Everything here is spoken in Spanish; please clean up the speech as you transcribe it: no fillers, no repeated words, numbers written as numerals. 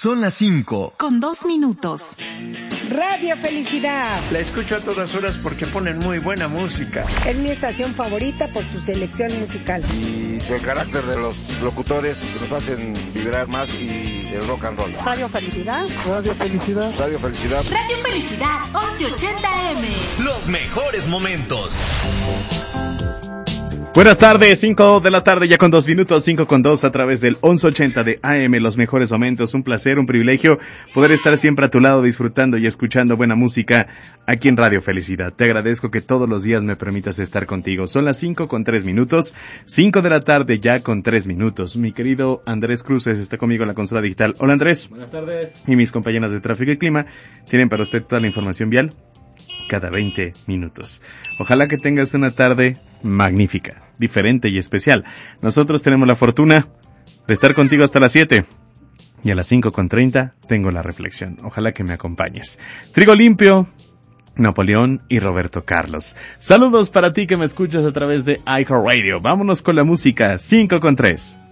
Son las 5. Con 2 minutos. Radio Felicidad. La escucho a todas horas porque ponen muy buena música. Es mi estación favorita por su selección musical. Y el carácter de los locutores que nos hacen vibrar más y el rock and roll. Radio Felicidad. Radio Felicidad. Radio Felicidad. Radio Felicidad, 1180 AM. Los mejores momentos. Buenas tardes, 5 de la tarde ya con 2 minutos, 5 con 2 a través del 1180 de AM, los mejores momentos. Un placer, un privilegio poder estar siempre a tu lado disfrutando y escuchando buena música aquí en Radio Felicidad. Te agradezco que todos los días me permitas estar contigo. Son las 5 con 3 minutos, 5 de la tarde ya con 3 minutos. Mi querido Andrés Cruces está conmigo en la consola digital. Hola Andrés. Buenas tardes. Y mis compañeras de tráfico y clima tienen para usted toda la información vial cada 20 minutos. Ojalá que tengas una tarde magnífica, diferente y especial. Nosotros tenemos la fortuna de estar contigo hasta las 7. Y a las 5:30 tengo la reflexión. Ojalá que me acompañes. Trigo Limpio, Napoleón y Roberto Carlos. Saludos para ti que me escuchas a través de iHeartRadio. Vámonos con la música. 5:3.